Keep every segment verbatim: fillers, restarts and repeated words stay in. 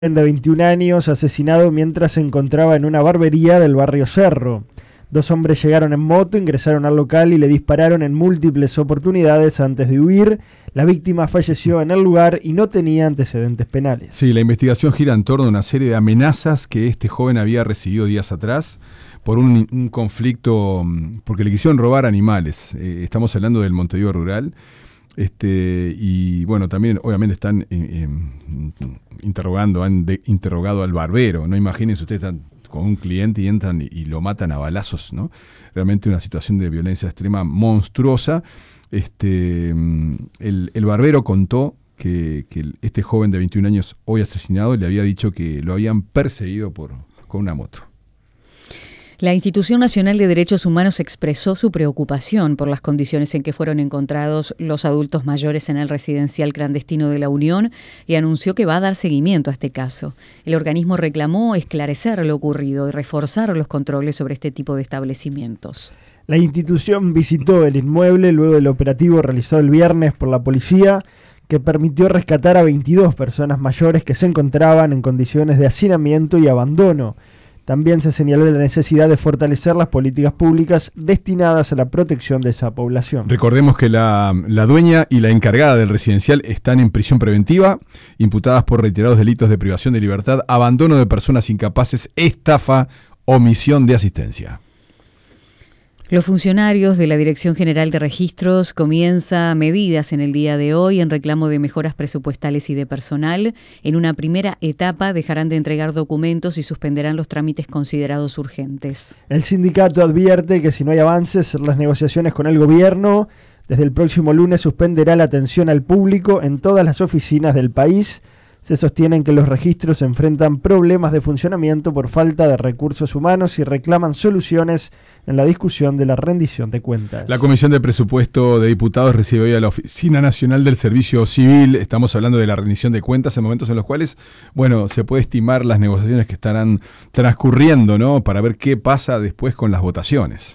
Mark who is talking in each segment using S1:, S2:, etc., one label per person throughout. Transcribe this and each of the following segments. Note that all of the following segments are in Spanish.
S1: De veintiún años, asesinado mientras se encontraba en una barbería del barrio Cerro. Dos hombres llegaron en moto, ingresaron al local y le dispararon en múltiples oportunidades antes de huir. La víctima falleció en el lugar y no tenía antecedentes penales.
S2: Sí, la investigación gira en torno a una serie de amenazas que este joven había recibido días atrás por un, un conflicto, porque le quisieron robar animales. Eh, estamos hablando del Montevideo rural. Este, y bueno, también obviamente están eh, eh, interrogando, han de, interrogado al barbero, ¿no? Imagínense, ustedes están con un cliente y entran y, y lo matan a balazos, ¿no? Realmente una situación de violencia extrema monstruosa. Este, el, el barbero contó que, que este joven de veintiún años hoy asesinado le había dicho que lo habían perseguido por, con una moto.
S3: La Institución Nacional de Derechos Humanos expresó su preocupación por las condiciones en que fueron encontrados los adultos mayores en el residencial clandestino de La Unión y anunció que va a dar seguimiento a este caso. El organismo reclamó esclarecer lo ocurrido y reforzar los controles sobre este tipo de establecimientos.
S1: La institución visitó el inmueble luego del operativo realizado el viernes por la policía, que permitió rescatar a veintidós personas mayores que se encontraban en condiciones de hacinamiento y abandono. También se señaló la necesidad de fortalecer las políticas públicas destinadas a la protección de esa población.
S2: Recordemos que la, la dueña y la encargada del residencial están en prisión preventiva, imputadas por reiterados delitos de privación de libertad, abandono de personas incapaces, estafa, omisión de asistencia.
S3: Los funcionarios de la Dirección General de Registros comienzan medidas en el día de hoy en reclamo de mejoras presupuestales y de personal. En una primera etapa dejarán de entregar documentos y suspenderán los trámites considerados urgentes.
S1: El sindicato advierte que si no hay avances en las negociaciones con el gobierno, desde el próximo lunes suspenderá la atención al público en todas las oficinas del país. Se sostienen que los registros enfrentan problemas de funcionamiento por falta de recursos humanos y reclaman soluciones en la discusión de la rendición de cuentas.
S2: La Comisión de Presupuesto de Diputados recibe hoy a la Oficina Nacional del Servicio Civil. Estamos hablando de la rendición de cuentas en momentos en los cuales, bueno, se puede estimar las negociaciones que estarán transcurriendo, ¿no? Para ver qué pasa después con las votaciones.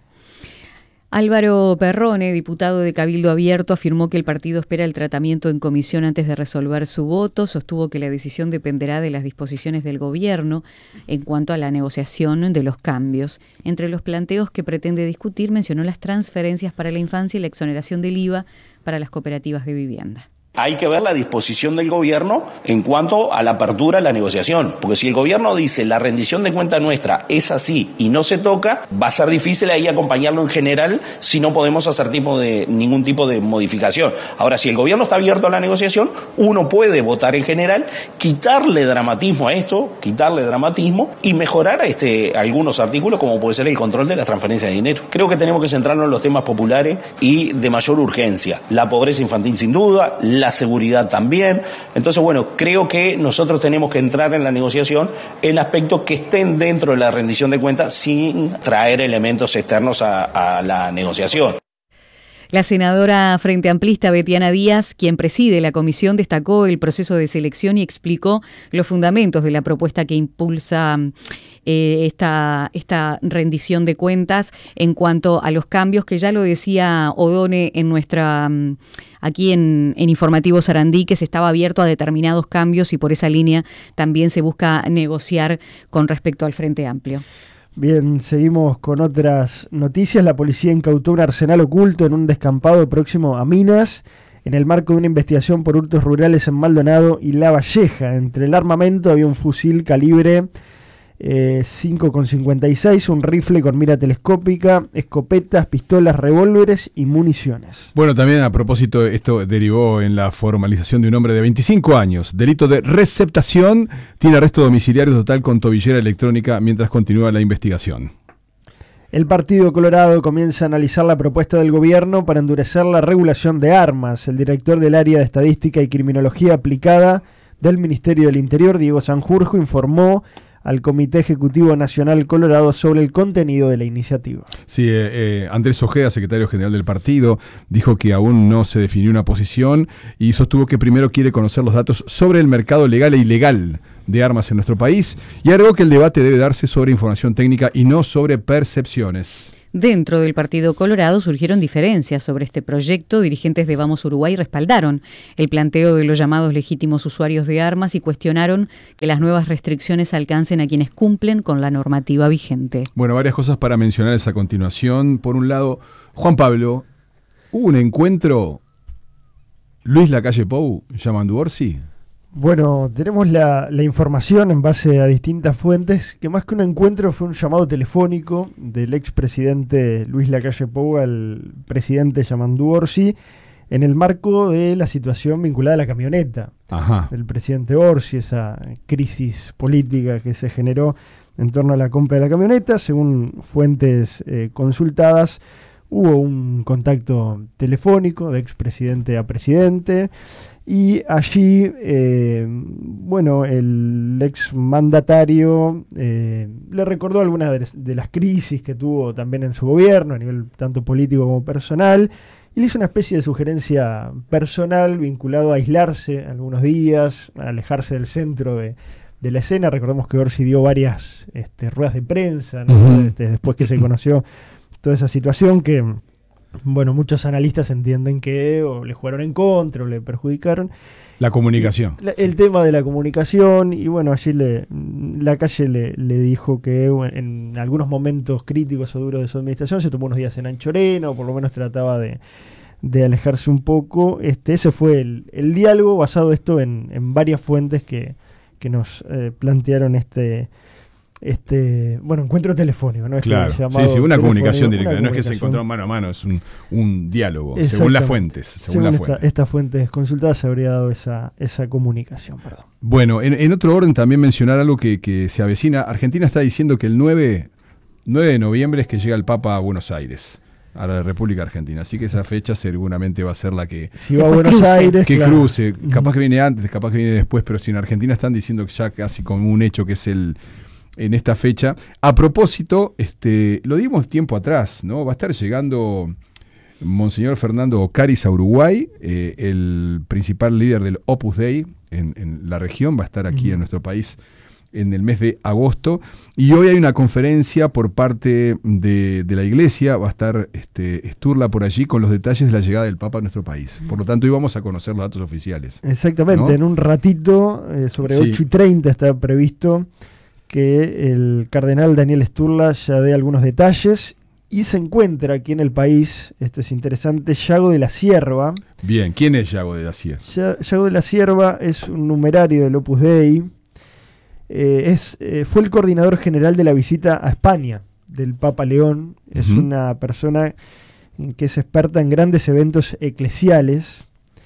S3: Álvaro Perrone, diputado de Cabildo Abierto, afirmó que el partido espera el tratamiento en comisión antes de resolver su voto. Sostuvo que la decisión dependerá de las disposiciones del gobierno en cuanto a la negociación de los cambios. Entre los planteos que pretende discutir, mencionó las transferencias para la infancia y la exoneración del I V A para las cooperativas de vivienda.
S4: Hay que ver la disposición del gobierno en cuanto a la apertura a la negociación, porque si el gobierno dice la rendición de cuenta nuestra es así y no se toca, va a ser difícil ahí acompañarlo en general si no podemos hacer tipo de, ningún tipo de modificación. Ahora, si el gobierno está abierto a la negociación, uno puede votar en general, quitarle dramatismo a esto, quitarle dramatismo y mejorar este, algunos artículos como puede ser el control de las transferencias de dinero. Creo que tenemos que centrarnos en los temas populares y de mayor urgencia. La pobreza infantil sin duda, la seguridad también. Entonces, bueno, creo que nosotros tenemos que entrar en la negociación en aspectos que estén dentro de la rendición de cuentas sin traer elementos externos a, a la negociación.
S3: La senadora Frente Amplista Betiana Díaz, quien preside la comisión, destacó el proceso de selección y explicó los fundamentos de la propuesta que impulsa eh, esta, esta rendición de cuentas en cuanto a los cambios, que ya lo decía Odone en nuestra aquí en, en Informativo Sarandí, que se estaba abierto a determinados cambios y por esa línea también se busca negociar con respecto al Frente Amplio.
S1: Bien, seguimos con otras noticias. La policía incautó un arsenal oculto en un descampado próximo a Minas, en el marco de una investigación por hurtos rurales en Maldonado y La Valleja. Entre el armamento había un fusil calibre eh, cinco coma cincuenta y seis, un rifle con mira telescópica, escopetas, pistolas, revólveres y municiones.
S2: Bueno, también a propósito, esto derivó en la formalización de un hombre de veinticinco años, delito de receptación, tiene arresto domiciliario total con tobillera electrónica mientras continúa la investigación.
S1: El Partido Colorado comienza a analizar la propuesta del gobierno para endurecer la regulación de armas. El director del área de Estadística y Criminología Aplicada del Ministerio del Interior, Diego Sanjurjo, informó al Comité Ejecutivo Nacional Colorado sobre el contenido de la iniciativa.
S2: Sí, eh, eh, Andrés Ojeda, secretario general del partido, dijo que aún no se definió una posición y sostuvo que primero quiere conocer los datos sobre el mercado legal e ilegal de armas en nuestro país y agregó que el debate debe darse sobre información técnica y no sobre percepciones.
S3: Dentro del Partido Colorado surgieron diferencias sobre este proyecto. Dirigentes de Vamos Uruguay respaldaron el planteo de los llamados legítimos usuarios de armas y cuestionaron que las nuevas restricciones alcancen a quienes cumplen con la normativa vigente.
S2: Bueno, varias cosas para mencionar a continuación. Por un lado, Juan Pablo, hubo un encuentro Luis Lacalle Pou, Yamandu Orsi.
S1: Bueno, tenemos la, la información en base a distintas fuentes, que más que un encuentro fue un llamado telefónico del expresidente Luis Lacalle Pou al presidente Yamandu Orsi en el marco de la situación vinculada a la camioneta.
S2: Ajá.
S1: El presidente Orsi, esa crisis política que se generó en torno a la compra de la camioneta. Según fuentes eh, consultadas, hubo un contacto telefónico de expresidente a presidente y allí, eh, bueno, el exmandatario eh, le recordó algunas de, de las crisis que tuvo también en su gobierno, a nivel tanto político como personal, y le hizo una especie de sugerencia personal vinculado a aislarse algunos días, a alejarse del centro de, de la escena. Recordemos que Orsi dio varias este, ruedas de prensa, ¿no? uh-huh. este, después que se conoció toda esa situación que, bueno, muchos analistas entienden que o le jugaron en contra o le perjudicaron.
S2: La comunicación.
S1: La, el tema de la comunicación, y bueno, allí le, Lacalle le, le dijo que en algunos momentos críticos o duros de su administración se tomó unos días en Anchorena, o por lo menos trataba de, de alejarse un poco. Este, ese fue el, el diálogo, basado esto en, en varias fuentes que, que nos eh, plantearon este... Este, bueno, encuentro telefónico, ¿no?
S2: Claro, sí, sí, una comunicación directa, no es que se encontraron mano a mano, es un, un diálogo, según las fuentes. Según, según
S1: la
S2: esta,
S1: fuente. Estas fuentes consultadas se habría dado esa, esa comunicación, perdón.
S2: Bueno, en, en otro orden también mencionar algo que, que se avecina. Argentina está diciendo que el nueve de noviembre es que llega el Papa a Buenos Aires, a la República Argentina, así que esa fecha seguramente va a ser la que
S1: si va a Buenos
S3: cruce.
S1: Aires,
S2: que
S1: claro.
S2: cruce, capaz que viene antes, capaz que viene después, pero si en Argentina están diciendo que ya casi como un hecho que es el en esta fecha. A propósito, este, lo dimos tiempo atrás, ¿no? Va a estar llegando Monseñor Fernando Ocaris a Uruguay, eh, el principal líder del Opus Dei en, en la región, va a estar aquí uh-huh. en nuestro país en el mes de agosto, y hoy hay una conferencia por parte de, de la iglesia, va a estar este, Sturla por allí con los detalles de la llegada del Papa a nuestro país. Por lo tanto, hoy vamos a conocer los datos oficiales.
S1: Exactamente, ¿no? En un ratito, eh, sobre sí. ocho y treinta está previsto que el cardenal Daniel Sturla ya dé algunos detalles, y se encuentra aquí en el país, esto es interesante, Yago de la Cierva.
S2: Bien, ¿quién es Yago de la Cierva?
S1: Yago de la Cierva es un numerario del Opus Dei, eh, es, eh, fue el coordinador general de la visita a España del Papa León, es uh-huh. una persona que es experta en grandes eventos eclesiales.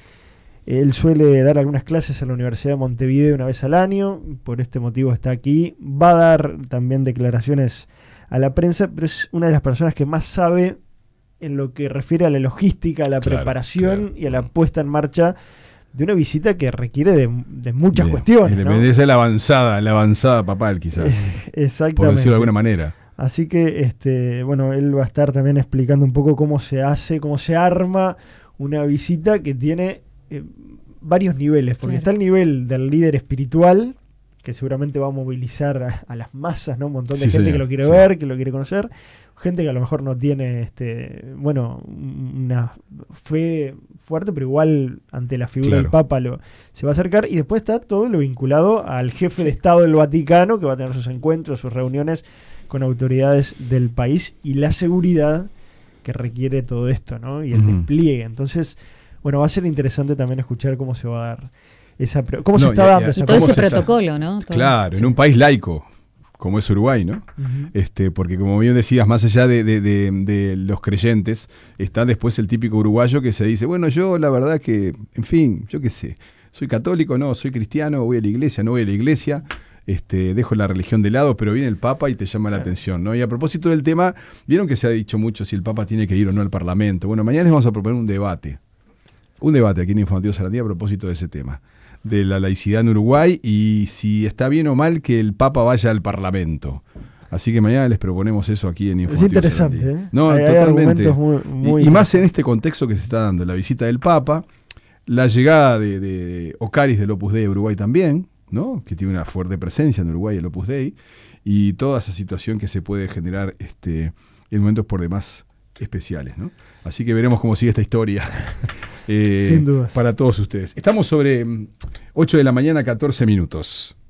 S1: Él suele dar algunas clases en la Universidad de Montevideo una vez al año, por este motivo está aquí. Va a dar también declaraciones a la prensa, pero es una de las personas que más sabe en lo que refiere a la logística, a la claro, preparación claro. y a la puesta en marcha de una visita que requiere de, de muchas Bien. cuestiones, ¿no?
S2: Es la avanzada, la avanzada papal quizás,
S1: exactamente,
S2: por decirlo de alguna manera.
S1: Así que, este, bueno, él va a estar también explicando un poco cómo se hace, cómo se arma una visita que tiene Eh, varios niveles, porque claro. está el nivel del líder espiritual, que seguramente va a movilizar a, a las masas, ¿no? Un montón de sí, gente señor. que lo quiere sí. ver, que lo quiere conocer, gente que a lo mejor no tiene este, bueno, una fe fuerte, pero igual ante la figura claro. del Papa lo, se va a acercar. Y después está todo lo vinculado al jefe sí. de Estado del Vaticano, que va a tener sus encuentros, sus reuniones con autoridades del país, y la seguridad que requiere todo esto, ¿no? Y el uh-huh. despliegue. Entonces, bueno, va a ser interesante también escuchar cómo se va a dar esa... Cómo no, se está dando esa...
S3: Todo ese protocolo, ¿no? Todo.
S2: Claro, sí. en un país laico, como es Uruguay, ¿no? Uh-huh. Este, porque como bien decías, más allá de, de, de, de los creyentes, está después el típico uruguayo que se dice, bueno, yo la verdad que, en fin, yo qué sé, soy católico, no, soy cristiano, voy a la iglesia, no voy a la iglesia, este, dejo la religión de lado, pero viene el Papa y te llama la claro. atención, ¿no? Y a propósito del tema, vieron que se ha dicho mucho si el Papa tiene que ir o no al Parlamento. Bueno, mañana les vamos a proponer un debate. Un debate aquí en Informativo Sarandí a propósito de ese tema, de la laicidad en Uruguay y si está bien o mal que el Papa vaya al Parlamento. Así que mañana les proponemos eso aquí en Informativo Sarandí. Es interesante, ¿eh? No, hay, totalmente. Hay muy, muy y, y más en este contexto que se está dando, la visita del Papa, la llegada de, de Ocaris del Opus Dei a Uruguay también, ¿no? Que tiene una fuerte presencia en Uruguay el Opus Dei, y toda esa situación que se puede generar este en momentos por demás especiales, ¿no? Así que veremos cómo sigue esta historia. eh,
S1: Sin dudas.
S2: Para todos ustedes. Estamos sobre ocho de la mañana, catorce minutos.